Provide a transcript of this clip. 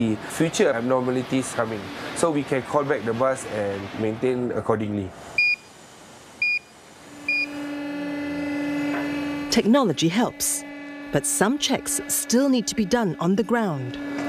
future abnormalities coming, so we can call back the bus and maintain accordingly. Technology helps, but some checks still need to be done on the ground.